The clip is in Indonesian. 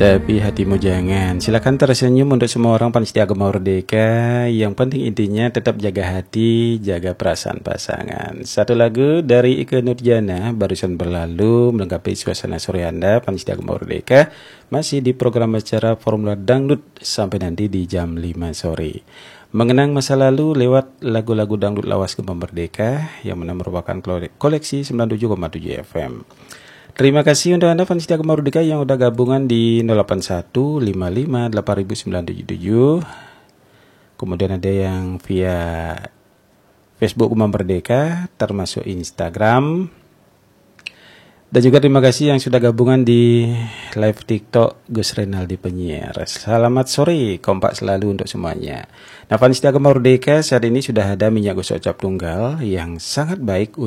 Tapi hatimu jangan. Silakan tersenyum untuk semua orang panitia agama merdeka. Yang penting intinya tetap jaga hati, jaga perasaan pasangan. Satu lagu dari Ike Nurjana barusan berlalu melengkapi suasana sore Anda panitia agama merdeka. Masih di program acara Formula Dangdut sampai nanti di jam 5 sore. Mengenang masa lalu lewat lagu-lagu dangdut lawas Gema Merdeka yang merupakan koleksi 97,7 FM. Terima kasih untuk Anda fans Gema Merdeka yang udah gabungan di 081558977. Kemudian ada yang via Facebook Gema Merdeka termasuk Instagram. Dan juga terima kasih yang sudah gabungan di live TikTok Gus Renaldi Penyiar. Selamat sore, kompak selalu untuk semuanya. Nah, fans Gema Merdeka saat ini sudah ada minyak gosok cap tunggal yang sangat baik